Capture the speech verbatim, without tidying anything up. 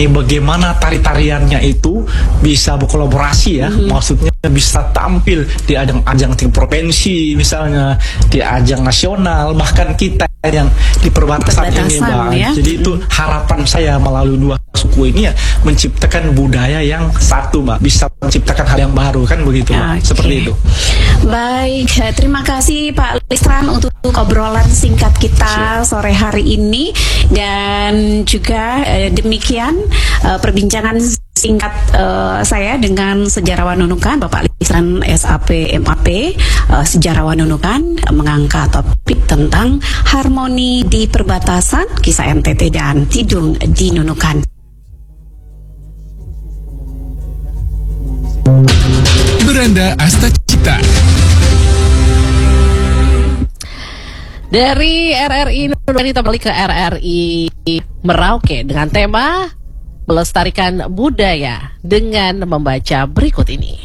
bagaimana tari-tariannya itu bisa berkolaborasi ya, mm-hmm. maksudnya bisa tampil di ajang-ajang tingkat provinsi misalnya, di ajang nasional, bahkan kita yang di perbatasan, perbatasan ini Mbak. Ya? Jadi itu harapan saya melalui dua suku ini ya, menciptakan budaya yang satu Mbak, bisa menciptakan hal yang baru kan begitu Mbak, okay. Seperti itu. Baik, terima kasih Pak Listran untuk obrolan singkat kita sore hari ini, dan juga eh, demikian eh, perbincangan singkat eh, saya dengan sejarawan Nunukan Bapak Listran S A P M A P, eh, sejarawan Nunukan, mengangkat topik tentang harmoni di perbatasan, kisah N T T dan Tidung di Nunukan. Beranda Asta Cipta. Dari R R I Nunukan kita balik ke R R I Merauke dengan tema melestarikan budaya dengan membaca berikut ini.